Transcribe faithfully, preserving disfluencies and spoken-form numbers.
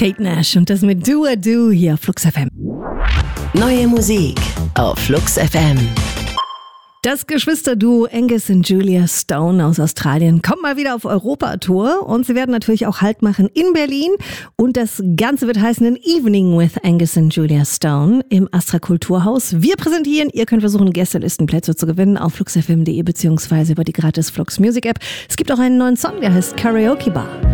Kate Nash und das mit Do a Do hier auf Flux F M. Neue Musik auf Flux F M. Das Geschwisterduo Angus und Julia Stone aus Australien kommt mal wieder auf Europa-Tour und sie werden natürlich auch Halt machen in Berlin. Und das Ganze wird heißen An Evening with Angus und Julia Stone im Astra Kulturhaus. Wir präsentieren, ihr könnt versuchen, Gästelistenplätze zu gewinnen auf flux f m punkt d e beziehungsweise über die gratis Flux Music App. Es gibt auch einen neuen Song, der heißt Karaoke Bar.